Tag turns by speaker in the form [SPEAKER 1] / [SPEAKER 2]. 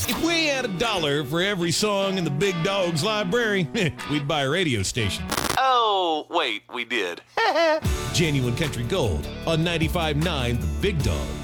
[SPEAKER 1] If we had $1 for every song in the Big Dog's library, we'd buy a radio station.
[SPEAKER 2] Oh, wait, we did.
[SPEAKER 1] Genuine Country Gold on 95.9 The Big Dog.